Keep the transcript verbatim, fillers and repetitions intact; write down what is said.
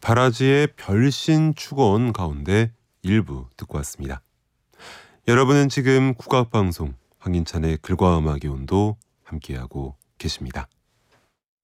바라지의 별신 축원 가운데 일부 듣고 왔습니다. 여러분은 지금 국악방송 황인찬의 글과 음악의 온도 함께하고 계십니다.